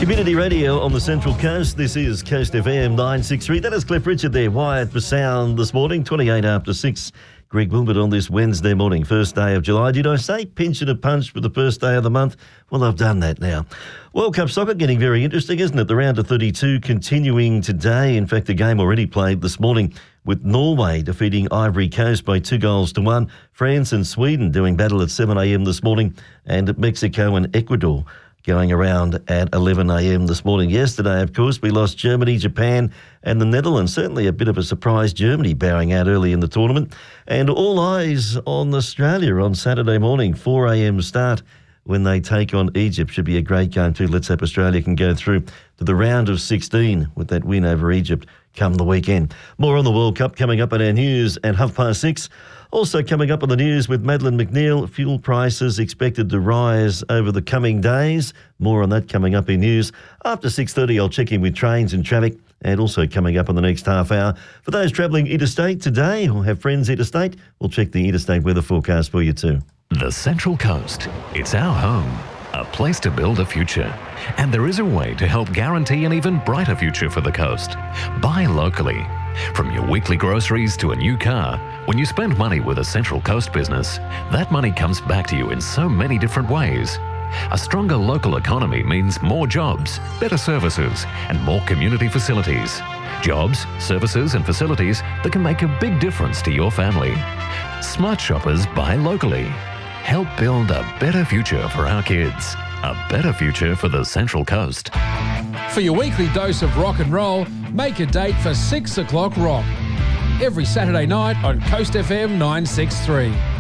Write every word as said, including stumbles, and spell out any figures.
Community radio on the Central Coast. This is Coast F M nine sixty-three. That is Cliff Richard there, wired for sound this morning, twenty-eight after six. Greg Wilbert on this Wednesday morning, first day of July. Did I say pinch and a punch for the first day of the month? Well, I've done that now. World Cup soccer getting very interesting, isn't it? The round of thirty-two continuing today. In fact, the game already played this morning with Norway defeating Ivory Coast by two goals to one. France and Sweden doing battle at seven a.m. this morning, and Mexico and Ecuador going around at eleven a.m. this morning. Yesterday, of course, we lost Germany, Japan and the Netherlands. Certainly a bit of a surprise, Germany bowing out early in the tournament. And all eyes on Australia on Saturday morning, four a.m. start when they take on Egypt. Should be a great game too. Let's hope Australia can go through to the round of sixteen with that win over Egypt come the weekend. More on the World Cup coming up at our news at half past six. Also coming up on the news with Madeline McNeil, fuel prices expected to rise over the coming days. More on that coming up in news. After six thirty, I'll check in with trains and traffic, and also coming up in the next half hour. For those travelling interstate today or have friends interstate, we'll check the interstate weather forecast for you too. The Central Coast. It's our home, a place to build a future. And there is a way to help guarantee an even brighter future for the coast. Buy locally. From your weekly groceries to a new car, when you spend money with a Central Coast business, that money comes back to you in so many different ways. A stronger local economy means more jobs, better services, and more community facilities. Jobs, services, and facilities that can make a big difference to your family. Smart shoppers buy locally. Help build a better future for our kids. A better future for the Central Coast. For your weekly dose of rock and roll, make a date for six o'clock rock. Every Saturday night on Coast F M nine sixty-three.